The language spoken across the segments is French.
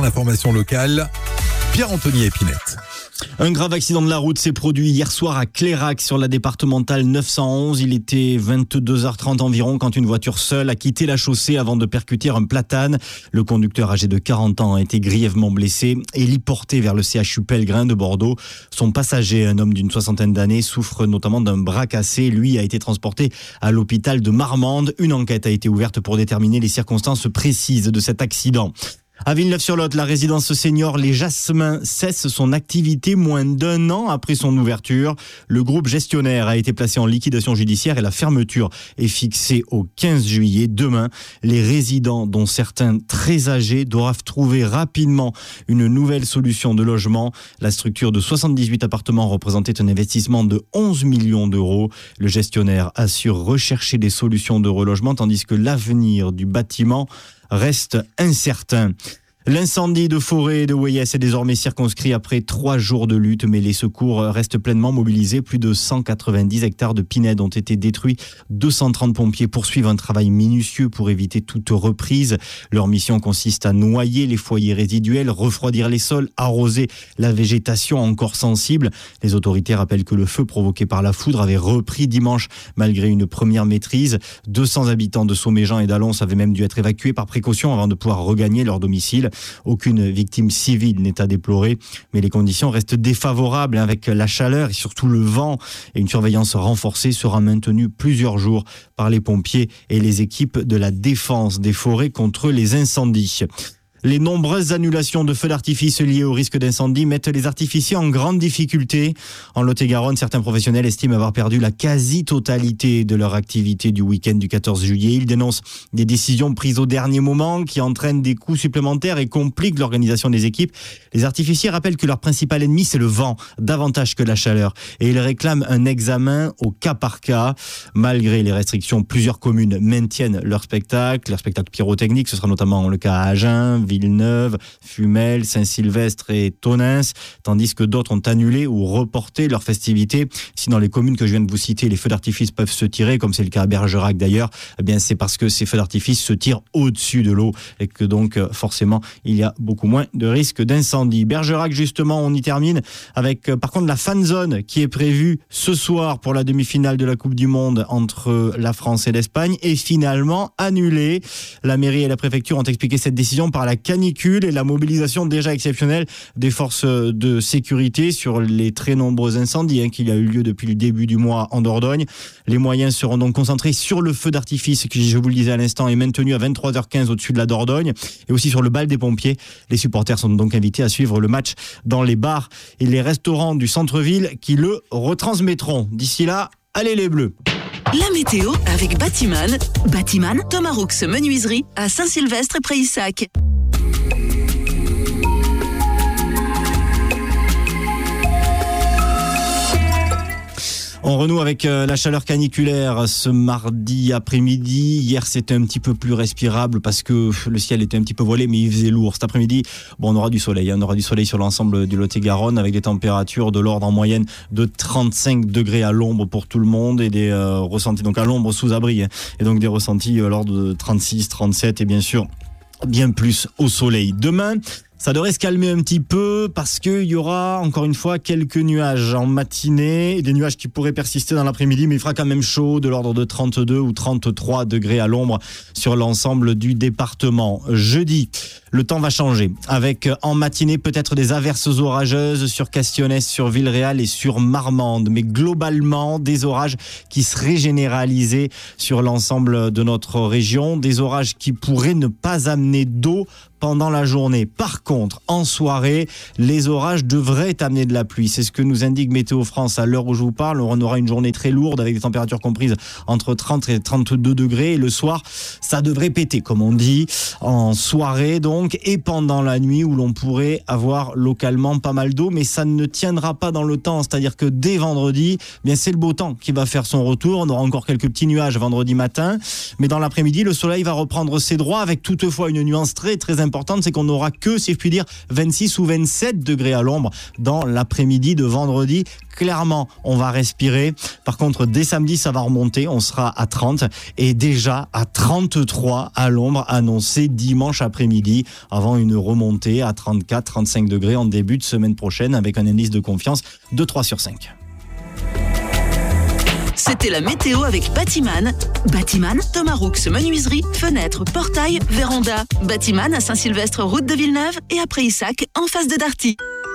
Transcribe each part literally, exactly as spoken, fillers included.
l'instant l'information locale. Pierre-Anthony Épinette. Un grave accident de la route s'est produit hier soir à Clairac sur la départementale neuf cent onze. Il était vingt-deux heures trente environ quand une voiture seule a quitté la chaussée avant de percuter un platane. Le conducteur âgé de quarante ans a été grièvement blessé et héliporté vers le C H U Pellegrin de Bordeaux. Son passager, un homme d'une soixantaine d'années, souffre notamment d'un bras cassé. Lui a été transporté à l'hôpital de Marmande. Une enquête a été ouverte pour déterminer les circonstances précises de cet accident. À Villeneuve-sur-Lot, la résidence senior Les Jasmins cesse son activité moins d'un an après son ouverture. Le groupe gestionnaire a été placé en liquidation judiciaire et la fermeture est fixée au quinze juillet. Demain, les résidents, dont certains très âgés, doivent trouver rapidement une nouvelle solution de logement. La structure de soixante-dix-huit appartements représentait un investissement de onze millions d'euros. Le gestionnaire assure rechercher des solutions de relogement tandis que l'avenir du bâtiment reste incertain. L'incendie de forêt de Weyès est désormais circonscrit après trois jours de lutte, mais les secours restent pleinement mobilisés. Plus de cent quatre-vingt-dix hectares de pinèdes ont été détruits. deux cent trente pompiers poursuivent un travail minutieux pour éviter toute reprise. Leur mission consiste à noyer les foyers résiduels, refroidir les sols, arroser la végétation encore sensible. Les autorités rappellent que le feu provoqué par la foudre avait repris dimanche malgré une première maîtrise. deux cents habitants de Somméjean et d'Allons avaient même dû être évacués par précaution avant de pouvoir regagner leur domicile. Aucune victime civile n'est à déplorer, mais les conditions restent défavorables avec la chaleur et surtout le vent. Et une surveillance renforcée sera maintenue plusieurs jours par les pompiers et les équipes de la défense des forêts contre les incendies. Les nombreuses annulations de feux d'artifice liées au risque d'incendie mettent les artificiers en grande difficulté. En Lot-et-Garonne, certains professionnels estiment avoir perdu la quasi-totalité de leur activité du week-end du quatorze juillet. Ils dénoncent des décisions prises au dernier moment qui entraînent des coûts supplémentaires et compliquent l'organisation des équipes. Les artificiers rappellent que leur principal ennemi, c'est le vent, davantage que la chaleur. Et ils réclament un examen au cas par cas. Malgré les restrictions, plusieurs communes maintiennent leur spectacle. Leur spectacle pyrotechnique, ce sera notamment le cas à Agen, Villeneuve, Fumel, Saint-Sylvestre et Tonins, tandis que d'autres ont annulé ou reporté leurs festivités. Si dans les communes que je viens de vous citer, les feux d'artifice peuvent se tirer, comme c'est le cas à Bergerac d'ailleurs, eh bien c'est parce que ces feux d'artifice se tirent au-dessus de l'eau et que donc forcément il y a beaucoup moins de risques d'incendie. Bergerac justement, on y termine avec euh, par contre la fan zone qui est prévue ce soir pour la demi-finale de la Coupe du Monde entre la France et l'Espagne est finalement annulée. La mairie et la préfecture ont expliqué cette décision par la canicule et la mobilisation déjà exceptionnelle des forces de sécurité sur les très nombreux incendies hein, qu'il y a eu lieu depuis le début du mois en Dordogne. Les moyens seront donc concentrés sur le feu d'artifice qui, je vous le disais à l'instant, est maintenu à vingt-trois heures quinze au-dessus de la Dordogne et aussi sur le bal des pompiers. Les supporters sont donc invités à suivre le match dans les bars et les restaurants du centre-ville qui le retransmettront. D'ici là, allez les Bleus! La météo avec Batiman. Batiman, Thomas Roux Menuiserie à Saint-Sylvestre et Préissac. On renoue avec la chaleur caniculaire ce mardi après-midi. Hier, c'était un petit peu plus respirable parce que le ciel était un petit peu voilé, mais il faisait lourd. Cet après-midi, bon, on aura du soleil. On aura du soleil sur l'ensemble du Lot-et-Garonne avec des températures de l'ordre en moyenne de trente-cinq degrés à l'ombre pour tout le monde et des euh, ressentis, donc à l'ombre sous abri, hein, et donc des ressentis à l'ordre de trente-six, trente-sept et bien sûr bien plus au soleil. Demain, ça devrait se calmer un petit peu parce qu'il y aura encore une fois quelques nuages en matinée, des nuages qui pourraient persister dans l'après-midi, mais il fera quand même chaud de l'ordre de trente-deux ou trente-trois degrés à l'ombre sur l'ensemble du département. Jeudi, le temps va changer avec en matinée peut-être des averses orageuses sur Castionnès, sur Villeréal et sur Marmande, mais globalement des orages qui seraient généralisés sur l'ensemble de notre région, des orages qui pourraient ne pas amener d'eau pendant la journée. Par contre, en soirée, les orages devraient amener de la pluie. C'est ce que nous indique Météo France à l'heure où je vous parle. On aura une journée très lourde avec des températures comprises entre trente et trente-deux degrés. Et le soir, ça devrait péter, comme on dit, en soirée donc, et pendant la nuit où l'on pourrait avoir localement pas mal d'eau, mais ça ne tiendra pas dans le temps. C'est-à-dire que dès vendredi, eh bien c'est le beau temps qui va faire son retour. On aura encore quelques petits nuages vendredi matin, mais dans l'après-midi, le soleil va reprendre ses droits avec toutefois une nuance très très importante importante, c'est qu'on n'aura que, si je puis dire, vingt-six ou vingt-sept degrés à l'ombre dans l'après-midi de vendredi. Clairement, on va respirer. Par contre, dès samedi, ça va remonter. On sera à trente et déjà à trente-trois à l'ombre annoncé dimanche après-midi avant une remontée à trente-quatre à trente-cinq degrés en début de semaine prochaine avec un indice de confiance de trois sur cinq. C'était la météo avec Batiman. Batiman, Thomas Roux, menuiserie, fenêtres, portail, véranda. Batiman à Saint-Sylvestre, route de Villeneuve et à Prayssac, en face de Darty.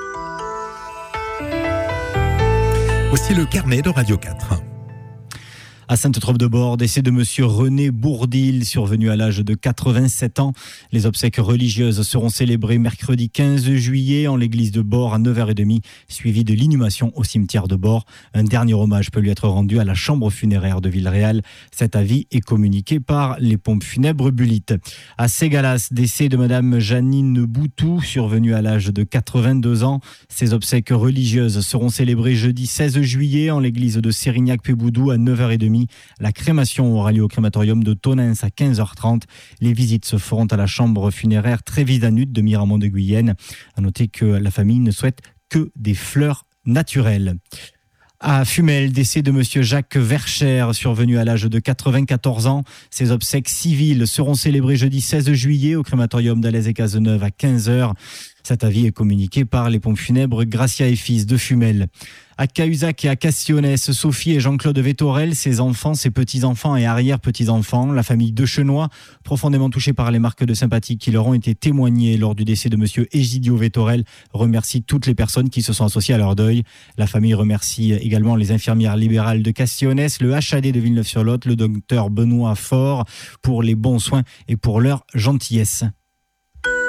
Voici le carnet de Radio quatre. À Sainte-Trope-de-Bord, décès de monsieur René Bourdil, survenu à l'âge de quatre-vingt-sept ans. Les obsèques religieuses seront célébrées mercredi quinze juillet en l'église de Bord à neuf heures trente, suivi de l'inhumation au cimetière de Bord. Un dernier hommage peut lui être rendu à la chambre funéraire de Villeréal. Cet avis est communiqué par les pompes funèbres Bulitte. À Ségalas, décès de madame Janine Boutou, survenue à l'âge de quatre-vingt-deux ans. Ces obsèques religieuses seront célébrées jeudi seize juillet en l'église de Sérignac-Péboudou à neuf heures trente. La crémation aura lieu au crématorium de Tonins à quinze heures trente. Les visites se feront à la chambre funéraire Trévisanut de Miramont de Guyenne. À noter que la famille ne souhaite que des fleurs naturelles. À Fumel, décès de monsieur Jacques Vercher, survenu à l'âge de quatre-vingt-quatorze ans. Ses obsèques civiles seront célébrées jeudi seize juillet au crématorium d'Alès et Cazeneuve à quinze heures. Cet avis est communiqué par les pompes funèbres Gracia et Fils de Fumel. À Cahuzac et à Castillonnès, Sophie et Jean-Claude Vétorel, ses enfants, ses petits-enfants et arrière-petits-enfants, la famille de Chenois, profondément touchés par les marques de sympathie qui leur ont été témoignées lors du décès de monsieur Egidio Vétorel, remercie toutes les personnes qui se sont associées à leur deuil. La famille remercie également les infirmières libérales de Castillonnès, le H A D de Villeneuve-sur-Lot, le docteur Benoît Faure pour les bons soins et pour leur gentillesse.